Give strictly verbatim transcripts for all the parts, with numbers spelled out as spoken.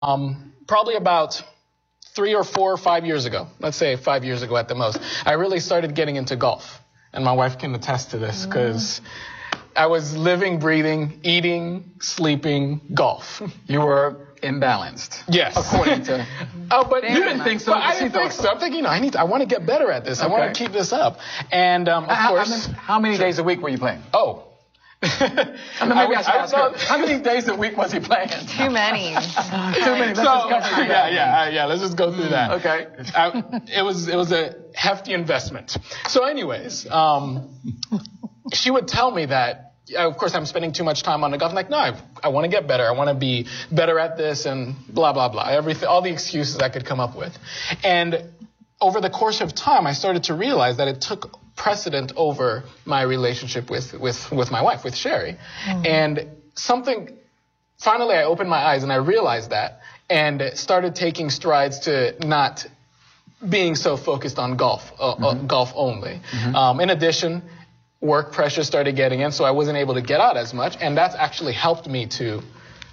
Um, probably about three or four or five years ago, let's say five years ago at the most, I really started getting into golf. And my wife can attest to this because I was living, breathing, eating, sleeping, golf. You were imbalanced. Yes. According to... Oh, but you didn't think so. But I didn't think so. I'm thinking, you know, I need to, I want to get better at this. Okay. I want to keep this up. And, um, of how, course... How, how many days a week were you playing? Oh. I mean, maybe I, I should ask her. How many days a week was he playing? Too many. Too many. Let's so, just go through yeah, that. yeah, yeah. Let's just go through that. Okay. I, it was it was a hefty investment. So, anyways, um, she would tell me that, of course, I'm spending too much time on the golf. I'm like, no, I, I want to get better. I want to be better at this, and blah blah blah. Everything, all the excuses I could come up with. And over the course of time, I started to realize that it took precedent over my relationship with, with, with my wife, with Sherry. Mm-hmm. And something, finally I opened my eyes and I realized that and started taking strides to not being so focused on golf, uh, mm-hmm. uh, golf only. Mm-hmm. Um, in addition, work pressure started getting in, so I wasn't able to get out as much. And that's actually helped me to,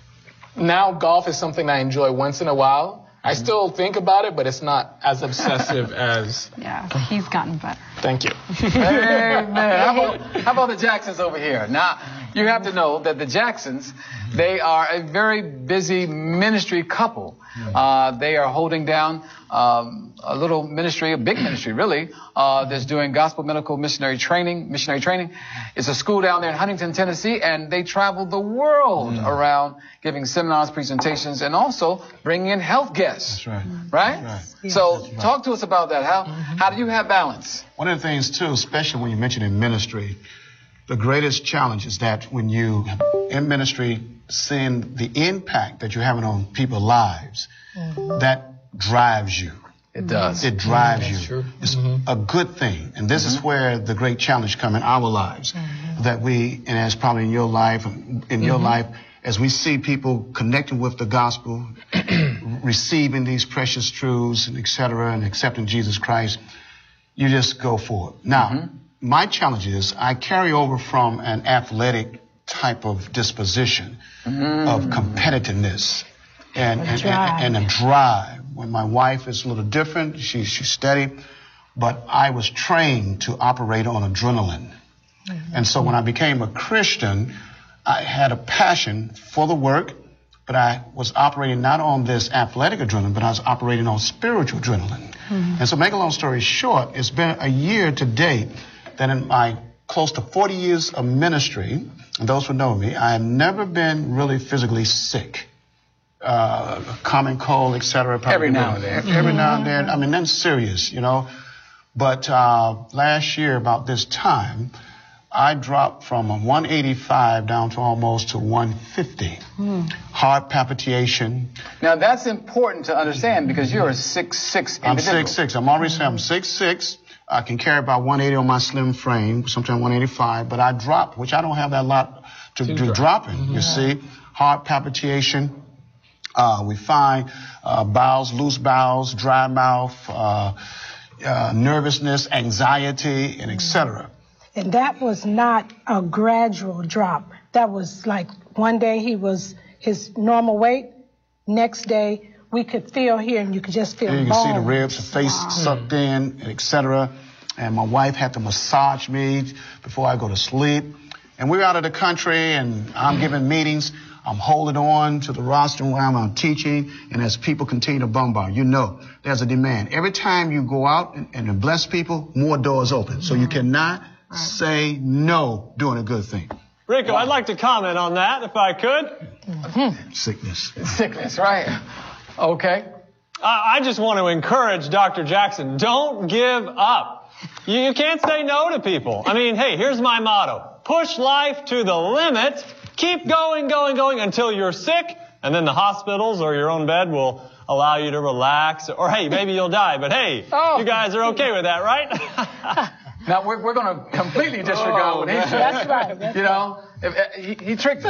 now golf is something I enjoy once in a while. I still think about it, but it's not as obsessive as... Yeah, he's gotten better. Thank you. Hey, man. How about, how about the Jacksons over here? Now, you have to know that the Jacksons, they are a very busy ministry couple. Uh, they are holding down um, a little ministry, a big ministry, really, uh, that's doing gospel medical missionary training. Missionary training. It's a school down there in Huntington, Tennessee, and they travel the world mm. around giving seminars, presentations, and also bringing in health guests. That's right. Right? That's right. So That's right. talk to us about that. How, mm-hmm. how do you have balance? One of the things, too, especially when you mention in ministry, the greatest challenge is that when you, in ministry, seeing the impact that you're having on people's lives, mm-hmm. that drives you. It does. It drives mm-hmm. you. That's true. It's mm-hmm. a good thing. And this mm-hmm. is where the great challenge comes in our lives. Mm-hmm. That we, and as probably in your life, in mm-hmm. your life, as we see people connecting with the gospel, receiving these precious truths, and et cetera, and accepting Jesus Christ, you just go for it. Now, mm-hmm. my challenge is I carry over from an athletic type of disposition mm-hmm. of competitiveness and, and, and, and a drive. When my wife is a little different, she, she's steady, but I was trained to operate on adrenaline. Mm-hmm. And so when I became a Christian, I had a passion for the work, but I was operating not on this athletic adrenaline, but I was operating on spiritual adrenaline. Mm-hmm. And so make a long story short, it's been a year to date that in my close to forty years of ministry, and those who know me, I have never been really physically sick. Uh, common cold, et cetera. Every now and then. Every mm-hmm. now and then. I mean, nothing serious, you know. But uh, last year, about this time, I dropped from a one eighty-five down to almost to one fifty. Mm. Heart palpitation. Now, that's important to understand because you're a six six individual. I'm six six. I'm already saying I'm six six. I can carry about one eighty on my slim frame, sometimes one eighty-five. But I dropped, which I don't have that lot to do drop. dropping, mm-hmm. you see. Heart palpitation. Uh, we find uh, bowels, loose bowels, dry mouth, uh, uh, nervousness, anxiety, and et cetera. And that was not a gradual drop. That was like one day he was his normal weight. Next day we could feel here, and you could just feel. Yeah, you can bones. see the ribs, the face wow. sucked in, et cetera. And my wife had to massage me before I go to sleep. And we're out of the country, and I'm giving meetings. I'm holding on to the roster while I'm teaching, and as people continue to bombard, you know, there's a demand. Every time you go out and, and bless people, more doors open. So you cannot right. say no doing a good thing. Rico, wow. I'd like to comment on that, if I could. Mm-hmm. Sickness. Sickness, right. Okay. I, I just want to encourage Doctor Jackson, don't give up. You, you can't say no to people. I mean, hey, here's my motto. Push life to the limit. Keep going, going, going until you're sick, and then the hospitals or your own bed will allow you to relax. Or, hey, maybe you'll die, but hey, oh. you guys are okay with that, right? Now, we're, we're going to completely disregard oh, what he said. That's right. That's you know, if, if, he, he tricked us.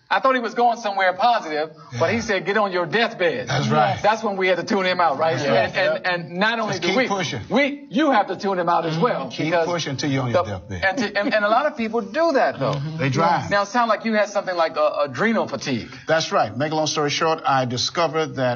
I thought he was going somewhere positive, yeah. but he said, get on your deathbed. That's right. That's when we had to tune him out, right? Yeah. And, and, and not only Just do keep we, pushing. we, you have to tune him out as well. Keep pushing until you're on your deathbed. And, to, and, and a lot of people do that, though. Mm-hmm. They drive. Now, it sounds like you had something like uh, adrenal fatigue. That's right. Make a long story short, I discovered that